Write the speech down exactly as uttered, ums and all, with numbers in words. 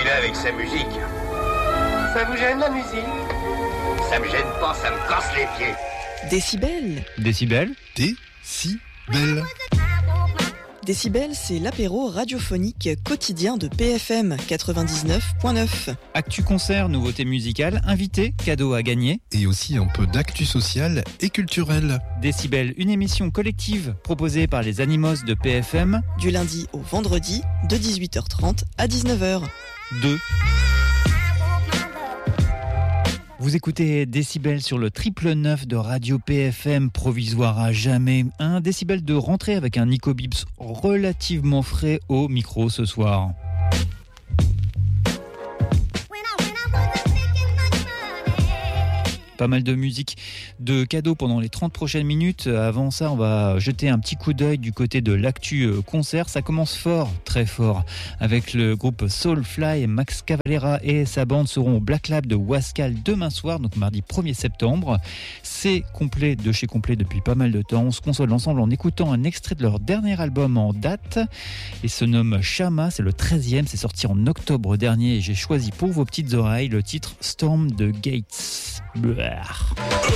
va avec sa musique. Ça vous gêne la musique? Ça me gêne pas, ça me casse les pieds. Décibel. Décibel. Décibel. Décibel, c'est l'apéro radiophonique quotidien de P F M quatre-vingt-dix-neuf point neuf. Actu concert, nouveautés musicales, invités, cadeaux à gagner. Et aussi un peu d'actu social et culturel. Décibel, une émission collective proposée par les Animos de P F M. Du lundi au vendredi, de dix-huit heures trente à dix-neuf heures. deux. Vous écoutez Décibel sur le triple neuf de Radio P F M, provisoire à jamais. Un décibel de rentrée avec un Nico Bibbs relativement frais au micro ce soir. Pas mal de musique, de cadeaux pendant les trente prochaines minutes. Avant ça, on va jeter un petit coup d'œil du côté de l'actu concert. Ça commence fort, très fort, avec le groupe Soulfly. Max Cavalera et sa bande seront au Black Lab de Wascal demain soir, donc mardi premier septembre. C'est complet de chez complet depuis pas mal de temps. On se console ensemble en écoutant un extrait de leur dernier album en date. Il se nomme Shama, c'est le treizième, c'est sorti en octobre dernier et j'ai choisi pour vos petites oreilles le titre Storm the Gates. Blah.